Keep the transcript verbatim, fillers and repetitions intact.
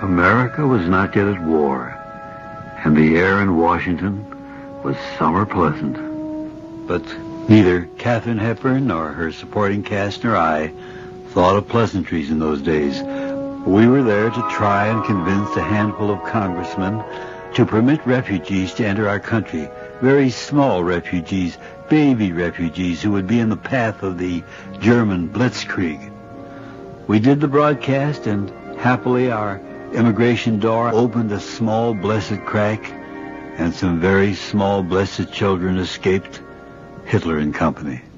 America was not yet at war, and the air in Washington was summer pleasant. But neither Katharine Hepburn nor her supporting cast nor I thought of pleasantries in those days. We were there to try and convince a handful of congressmen to permit refugees to enter our country, very small refugees, baby refugees who would be in the path of the German blitzkrieg. We did the broadcast, and happily our immigration door opened a small blessed crack, and some very small blessed children escaped Hitler and company.